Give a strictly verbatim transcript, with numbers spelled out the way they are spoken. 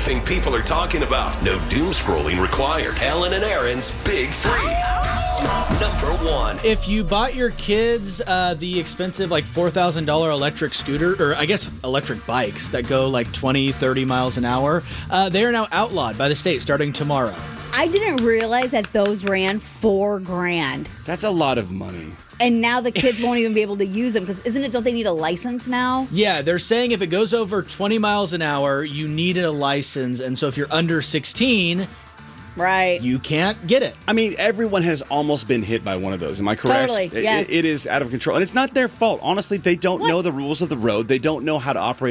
everything people are talking about. No doom scrolling required. Ellen and Aaron's Big Three. Number one. If you bought your kids uh, the expensive like four thousand dollars electric scooter, or I guess electric bikes that go like twenty, thirty miles an hour, uh, they are now outlawed by the state starting tomorrow. I didn't realize that those ran four grand. That's a lot of money. And now the kids won't even be able to use them because isn't it, don't they need a license now? Yeah, they're saying if it goes over twenty miles an hour, you need a license. And so if you're under sixteen, right, you can't get it. I mean, everyone has almost been hit by one of those. Am I correct? Totally, It- yes. it, it is out of control. And it's not their fault. Honestly, they don't What? know the rules of the road. They don't know how to operate